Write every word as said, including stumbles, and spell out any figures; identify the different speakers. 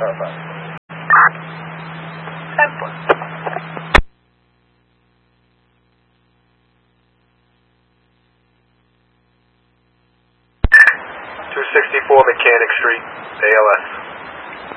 Speaker 1: Verify.
Speaker 2: Temple.
Speaker 1: two sixty-four Mechanic Street, A L S.